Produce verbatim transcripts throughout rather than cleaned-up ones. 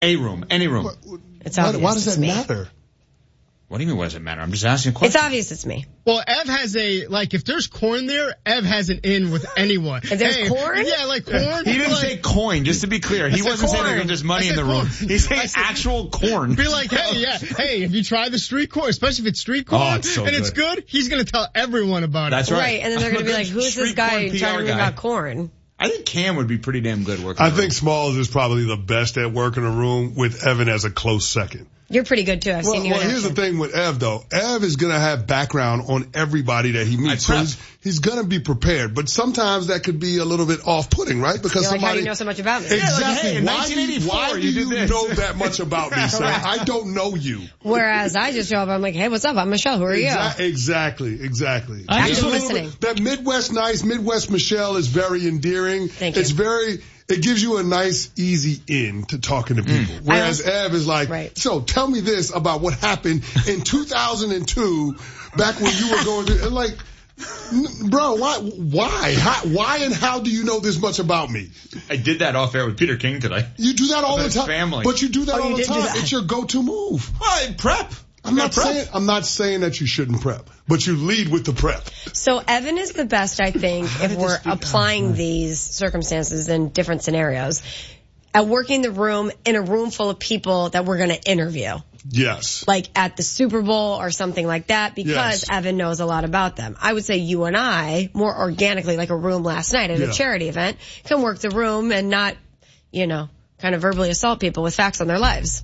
A room, any room. It's obvious. Why, why does it's that me. matter? What do you mean, what does it matter? I'm just asking a question. It's obvious it's me. Well, Ev has a, like, if there's corn there, Ev has an in with anyone. If there's hey, corn? Yeah, like corn. He didn't like, say coin, just to be clear. He wasn't saying corn. like there's money I in said the room. corn. He's saying I said- actual corn. Be like, hey, yeah, hey, have you tried the street corn? Especially if it's street corn Oh, it's so and it's good. good, he's gonna tell everyone about That's it. right. Right, and then they're I'm going to a be like, good who's this street guy corn P R talking guy. about corn? I think Cam would be pretty damn good working. I the think room. Smalls is probably the best at working a room, with Evan as a close second. You're pretty good too. I've Well, seen you well in here's the action. thing with Ev, though. Ev is going to have background on everybody that he meets. So prep. he's, he's going to be prepared. But sometimes that could be a little bit off-putting, right? Because You're like, somebody... how do you know so much about me? Exactly. Yeah, like, hey, in why do you, nineteen eighty-four, why do you did you this. know that much about me, sir? I don't know you. Whereas I just show up, I'm like, hey, what's up? I'm Michelle. Who are you? Exa- Exactly, exactly. I Active Just a little listening. bit- That Midwest nice, Midwest Michelle is very endearing. Thank you. It's very, it gives you a nice, easy in to talking to people. Mm. Whereas also- Ev is like, Right. so tell me this about what happened in two thousand two, back when you were going to, like, n- bro, why, why, how, why and how do you know this much about me? I did that off air with Peter King today. You do that all the His time. family. But you do that Oh, all you the did do time. that. It's your go-to move. Well, I prep. I'm not prep. saying, I'm not saying that you shouldn't prep, but you lead with the prep. So Evan is the best, I think, if did we're this be- applying these circumstances in different scenarios, at working the room in a room full of people that we're going to interview. Yes. Like at the Super Bowl or something like that, because Yes. Evan knows a lot about them. I would say you and I, more organically, like a room last night at Yeah. a charity event, can work the room and not, you know, kind of verbally assault people with facts on their lives.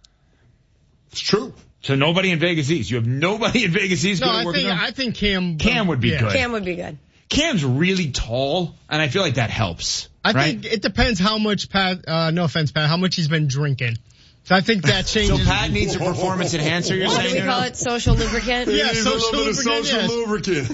It's true. So nobody in Vegas East. You have nobody in Vegas East No, good at I working think the room? I think Cam. Cam would be yeah. good. Cam would be good. Cam's really tall, and I feel like that helps. I right? think it depends how much Pat. Uh, no offense, Pat. How much he's been drinking. So I think that So changes. Pat needs a performance enhancer, you're What do saying? we you call know? it? Social lubricant? Yeah, It is a little social bit of lubricant, social yes.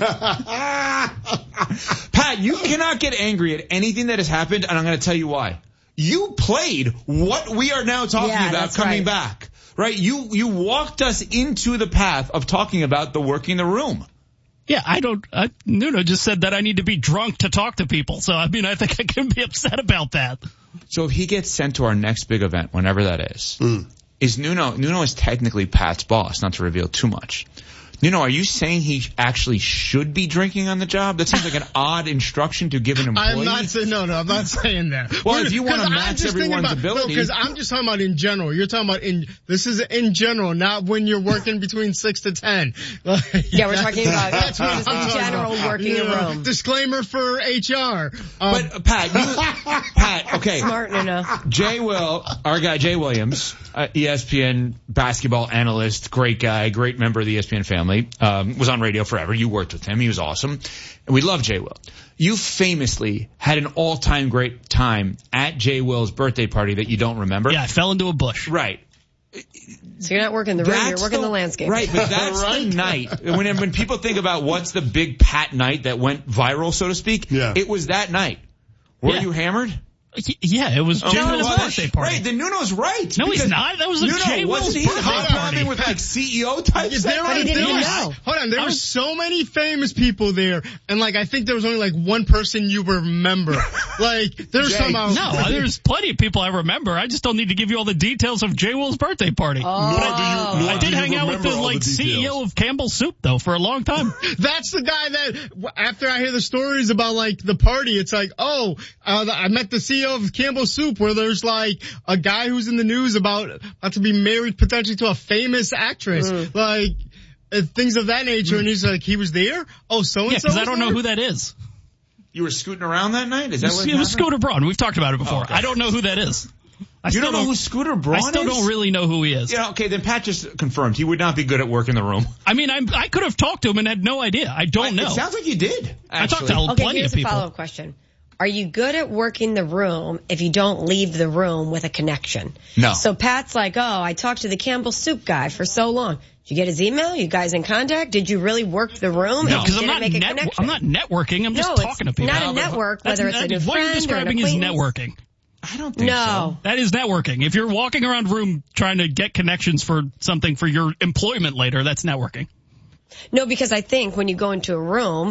lubricant. Pat, you cannot get angry at anything that has happened, and I'm going to tell you why. You played what we are now talking Yeah, about that's coming right. back. Right? You you walked us into the path of talking about the working the room. Yeah, I don't, uh, Nuno just said that I need to be drunk to talk to people. So, I mean, I think I can be upset about that. So if he gets sent to our next big event, whenever that is, Mm. is Nuno, Nuno is technically Pat's boss, not to reveal too much. Nuno, are you saying he actually should be drinking on the job? That seems like an odd instruction to give an employee. I'm not saying no, no. I'm not saying that. Well, if you wanna 'Cause I'm match just thinking everyone's about, ability- because I'm just talking about in general. You're talking about in. This is in general, not when you're working between six to ten. Like, Yeah, we're talking about that's what just I'm in talking general about. working You a know, room. Disclaimer for H R. Um, But uh, Pat, you, Pat, okay. Smart Nuno. Jay Will, our guy Jay Williams, uh, E S P N basketball analyst, great guy, great member of the E S P N family, um, was on radio forever. You worked with him. He was awesome. And we love Jay Will. You famously had an all-time great time at Jay Will's birthday party that you don't remember. Yeah, I fell into a bush. Right. So you're not working the room, you're That's working the, landscape. Right, but that's the night. When, when people think about what's the big Pat night that went viral, so to speak, Yeah. it was that night. Were Yeah. you hammered? Y- Yeah, it was Jay Oh, Will's what? birthday party. Right, then Nuno's right. No, he's because not. That was a Nuno, Jay Will's wasn't he birthday hobnobbing party. with like C E O types? There that were, But he night? didn't there even was, know. hold on, there I were was- so many famous people there, and like I think there was only like one person you remember. Like there's Jay. somehow No, there's plenty of people I remember. I just don't need to give you all the details of Jay Will's birthday party. Oh. Nor do you, nor I do did you hang out with remember the all like C E O details. of Campbell's Soup though for a long time. That's the guy that w- after I hear the stories about like the party, it's like, oh, uh, I met the C E O of Campbell Soup, where there's like a guy who's in the news about about to be married potentially to a famous actress, Mm. like uh, things of that nature. And he's like, he was there. Oh, so and Yeah, so. because I don't know who that is. You were scooting around that night? Is that what It was happened? Scooter Braun. We've talked about it before. Oh, okay. I don't know who that is. I You still don't know who Scooter Braun I is? still don't really know who he is. Yeah, okay, then Pat just confirmed he would not be good at work in the room. I mean, I'm, I could have talked to him and had no idea. I don't know. It sounds like you did. I talked actually. to Okay, plenty here's of a people. follow-up question. Are you good at working the room if you don't leave the room with a connection? No. So Pat's like, oh, I talked to the Campbell Soup guy for so long. Did you get his email? You guys in contact? Did you really work the room? No, if because you I'm didn't not make a net, connection? I'm not networking. I'm just no, talking to it's people. not a network, That's whether it's not- a new what friend you're or an describing is acquaintance. networking. I don't think No. That is networking. If you're walking around a room trying to get connections for something for your employment later, that's networking. No, because I think when you go into a room,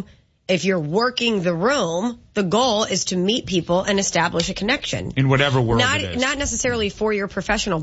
if you're working the room, the goal is to meet people and establish a connection. In whatever world Not, it is. not necessarily for your professional